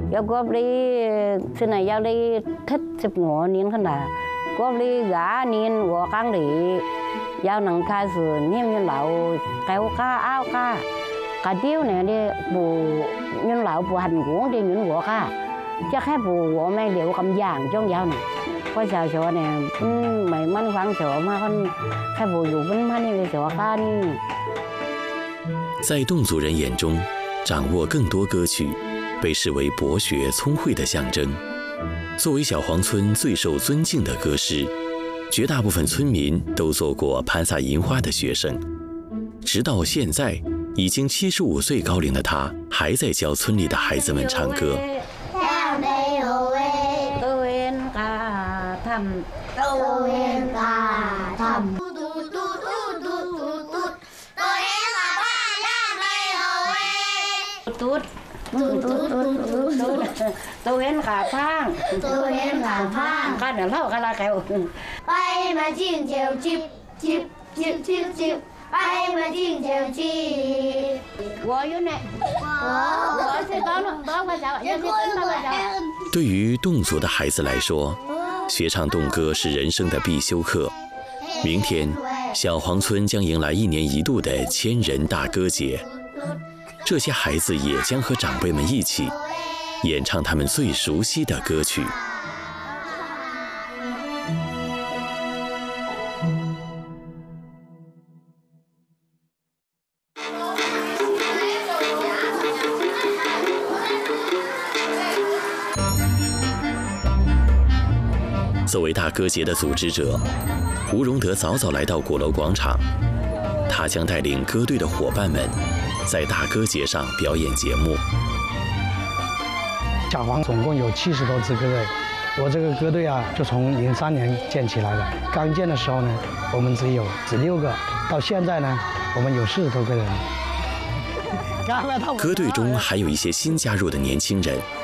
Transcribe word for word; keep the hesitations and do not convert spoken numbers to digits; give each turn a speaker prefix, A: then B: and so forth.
A: 要过不哩现在要哩ทัดสิบหัว年ขนาด过不哩กะ年หัวกลาง哩要能开始念念老高卡凹卡กะเดียวเนี่ยดิปู念老ปูหันหัวดิ念หัว卡จะแค่ปูหัวไม่เดี๋ยวกำย่างจ้องยาวเนี่ยเพราะชาวชาวเนี่ยไม่มั่นฟังชาวมาคนแค่ปูอยู่มันมันนี่ชาวข้านี่
B: 在侗族人眼中，掌握更多歌曲被视为博学聪慧的象征。作为小黄村最受尊敬的歌师，绝大部分村民都做过潘萨银花的学生。直到现在，已经七十五岁高龄的他，还在教村里的孩子们唱歌。
A: ตุ๊ดตุ๊ดตุ๊ดตุ๊ดตุ๊ดตุ๊ดตัวเห็นขาพังตัวเห็นขาพังกันเดี๋ยวเล่ากันละแกไปมาจิ้งเจียวจิบจิบจิบจิบจิบไปมาจิ้งเจียวจิบ我有呢我是高中高个小有是高个小
B: 对于侗族的孩子来说，学唱侗歌是人生的必修课。明天，小黄村将迎来一年一度的千人大歌节。这些孩子也将和长辈们一起演唱他们最熟悉的歌曲。作为大歌节的组织者，吴荣德早早来到鼓楼广场，他将带领歌队的伙伴们在大歌节上表演节目。
C: 小黄总共有七十多支歌队，我这个歌队啊，就从零三年建起来的。刚建的时候呢，我们只有只六个，到现在呢，我们有四十多个人。
B: 歌队中还有一些新加入的年轻人。